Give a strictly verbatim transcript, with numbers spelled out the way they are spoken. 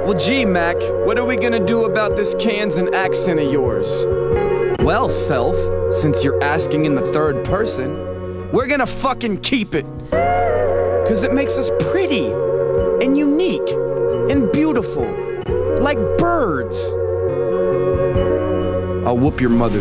Well, gee, Mac, what are we gonna do about this Kansan accent of yours? Well, Self, since you're asking in the third person, we're gonna fucking keep it. Cause it makes us pretty, and unique, and beautiful, like birds. I'll whoop your mother's